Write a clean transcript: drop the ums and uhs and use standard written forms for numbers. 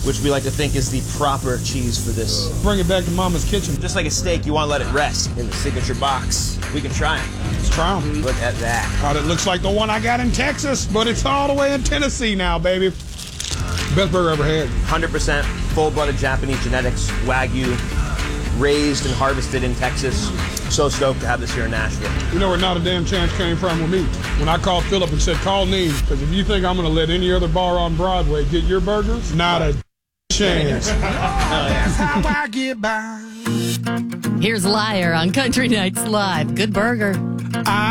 which we like to think is the proper cheese for this. Bring it back to Mama's kitchen. Just like a steak, you want to let it rest in the signature box. We can try them. Let's try them. Look at that. God, it looks like the one I got in Texas, but it's all the way in Tennessee now, baby. Best burger I ever had. 100% full-blooded Japanese genetics, Wagyu, raised and harvested in Texas. So stoked to have this here in Nashville. You know where not a damn chance came from with me? When I called Philip and said, call Neem, because if you think I'm going to let any other bar on Broadway get your burgers, not a chance. That's how I get by. Here's Liar on Country Nights Live. Good burger.